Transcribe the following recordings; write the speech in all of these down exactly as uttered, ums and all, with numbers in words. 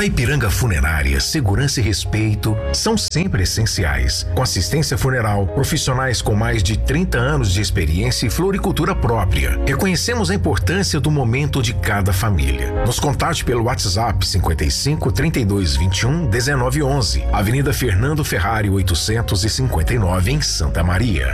Ipiranga Funerária, segurança e respeito são sempre essenciais. Com assistência funeral, profissionais com mais de trinta anos de experiência e floricultura própria. Reconhecemos a importância do momento de cada família. Nos contate pelo WhatsApp cinquenta e cinco, trinta e dois, vinte e um, dezenove, onze, Avenida Fernando Ferrari oitocentos e cinquenta e nove, em Santa Maria.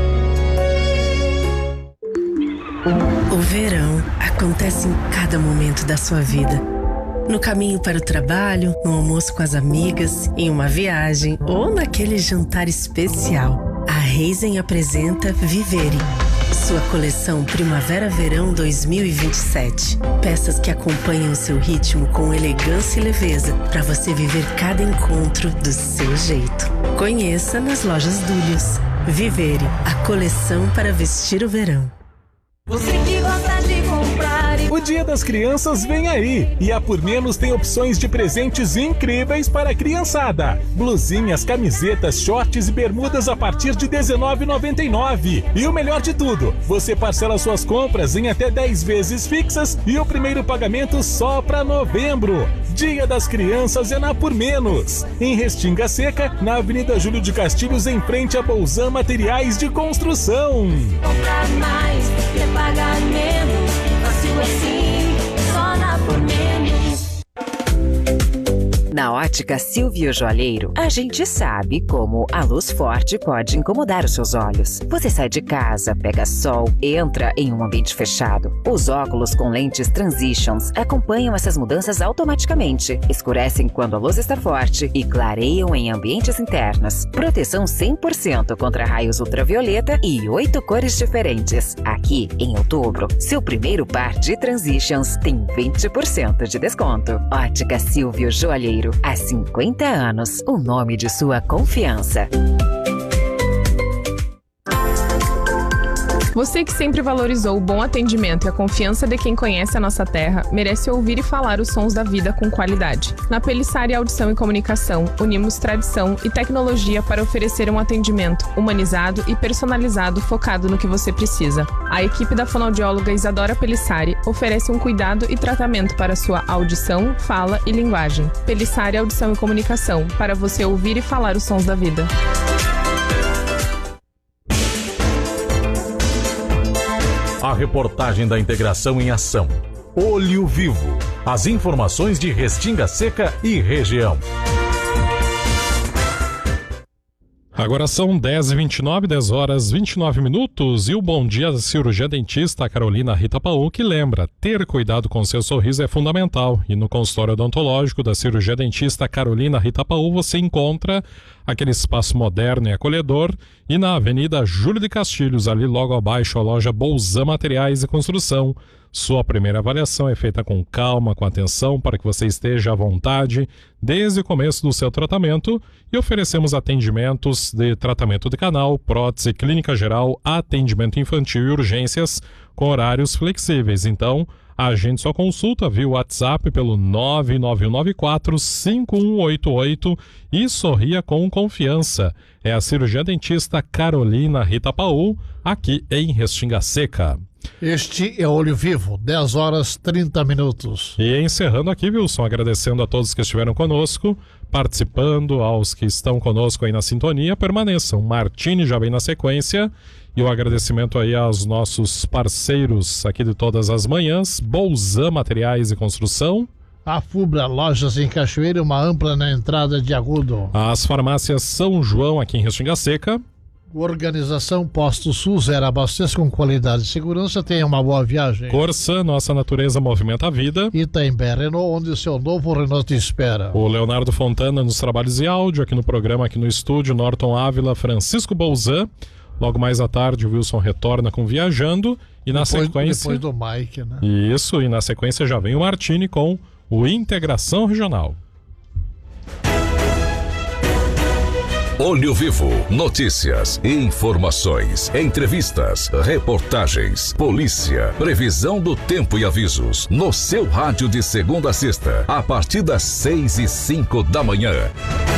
O verão acontece em cada momento da sua vida. No caminho para o trabalho, no almoço com as amigas, em uma viagem ou naquele jantar especial. A Raizen apresenta Vivere, sua coleção Primavera-Verão dois mil e vinte e sete. Peças que acompanham o seu ritmo com elegância e leveza para você viver cada encontro do seu jeito. Conheça nas lojas Dúlios. Vivere, a coleção para vestir o verão. Você que gosta de comprar e... O Dia das Crianças vem aí e a Por Menos tem opções de presentes incríveis para a criançada. Blusinhas, camisetas, shorts e bermudas a partir de dezenove reais e noventa e nove centavos. E o melhor de tudo, você parcela suas compras em até dez vezes fixas e o primeiro pagamento só para novembro. Dia das Crianças é na Por Menos, em Restinga Seca, na Avenida Júlio de Castilhos, em frente a Bolzan Materiais de Construção. Comprar mais, quer pagar menos, fácil assim, só na Por Menos. Na Ótica Silvio Joalheiro, a gente sabe como a luz forte pode incomodar os seus olhos. Você sai de casa, pega sol, entra em um ambiente fechado. Os óculos com lentes Transitions acompanham essas mudanças automaticamente, escurecem quando a luz está forte e clareiam em ambientes internos. Proteção cem por cento contra raios ultravioleta e oito cores diferentes. Aqui, em outubro, seu primeiro par de Transitions tem vinte por cento de desconto. Ótica Silvio Joalheiro. Há cinquenta anos, o nome de sua confiança. Você que sempre valorizou o bom atendimento e a confiança de quem conhece a nossa terra, merece ouvir e falar os sons da vida com qualidade. Na Pelissari Audição e Comunicação, unimos tradição e tecnologia para oferecer um atendimento humanizado e personalizado focado no que você precisa. A equipe da fonoaudióloga Isadora Pelissari oferece um cuidado e tratamento para sua audição, fala e linguagem. Pelissari Audição e Comunicação, para você ouvir e falar os sons da vida. A reportagem da integração em ação. Olho Vivo. As informações de Restinga Seca e região. Agora são dez e vinte e nove, dez horas e vinte e nove minutos, e o bom dia da cirurgia dentista Carolina Rita Paú, que lembra, ter cuidado com seu sorriso é fundamental. E no consultório odontológico da cirurgia dentista Carolina Rita Paú você encontra aquele espaço moderno e acolhedor, e na Avenida Júlio de Castilhos, ali logo abaixo a loja Bolzan Materiais e Construção. Sua primeira avaliação é feita com calma, com atenção, para que você esteja à vontade desde o começo do seu tratamento, e oferecemos atendimentos de tratamento de canal, prótese, clínica geral, atendimento infantil e urgências com horários flexíveis. Então, agende sua consulta via WhatsApp pelo nove nove nove quatro cinco um oito oito e sorria com confiança. É a cirurgia dentista Carolina Rita Paú, aqui em Restinga Seca. Este é Olho Vivo, dez horas e trinta minutos. E encerrando aqui, Wilson, agradecendo a todos que estiveram conosco, participando, aos que estão conosco aí na sintonia, permaneçam. Martini já vem na sequência, e o agradecimento aí aos nossos parceiros aqui de todas as manhãs, Bolzan Materiais e Construção. A Fubra, lojas em Cachoeira, uma ampla na entrada de Agudo. As farmácias São João, aqui em Restinga Seca. Organização Posto Sul, zero abasteça com qualidade e segurança. Tenha uma boa viagem. Corsa, nossa natureza movimenta a vida. Itaimbé Renault, onde o seu novo Renault te espera. O Leonardo Fontana nos trabalhos de áudio, aqui no programa, aqui no estúdio, Norton Ávila, Francisco Bolzan. Logo mais à tarde o Wilson retorna com Viajando, e na depois, sequência... Depois do Mike, né? Isso, e na sequência já vem o Martini com o Integração Regional. Olho Vivo, notícias, informações, entrevistas, reportagens, polícia, previsão do tempo e avisos, no seu rádio de segunda a sexta, a partir das seis e cinco da manhã.